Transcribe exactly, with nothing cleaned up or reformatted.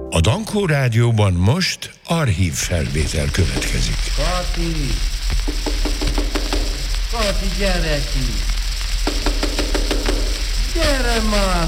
A Dankó Rádióban most archív felvétel következik. Kati! Kati, gyere ki! Gyere már,